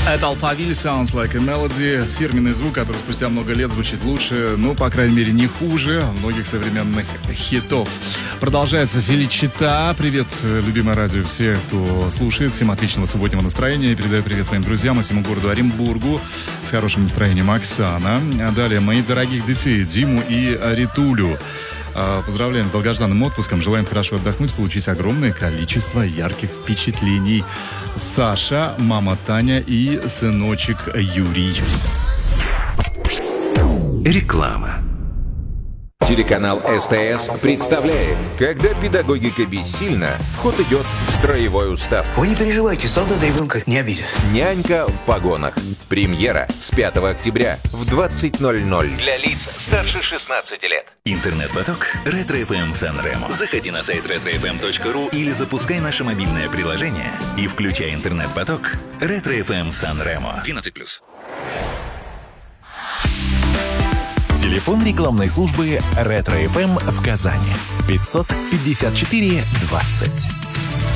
Это Alphaville, Sounds Like a Melody. Фирменный звук, который спустя много лет звучит лучше, ну, по крайней мере, не хуже многих современных хитов. Продолжается Феличита. Привет, любимое радио, все, кто слушает. Всем отличного субботнего настроения. Передаю привет своим друзьям и всему городу Оренбургу. С хорошим настроением Оксана. А далее моих дорогих детей Диму и Ритулю. Поздравляем с долгожданным отпуском. Желаем хорошо отдохнуть, получить огромное количество ярких впечатлений. Саша, мама Таня и сыночек Юрий. Реклама. Телеканал СТС представляет, когда педагогика бессильна, в ход идет строевой устав. Вы не переживайте, солдат ребенка не обидит. Нянька в погонах. Премьера с 5 октября в 20:00 для лиц старше 16 лет. Интернет-поток Ретро-ФМ Сан-Ремо. Заходи на сайт retrofm.ru или запускай наше мобильное приложение и включай интернет-поток Ретро-ФМ Сан-Ремо. 12+. Телефон рекламной службы Ретро-ФМ в Казани. 554 20.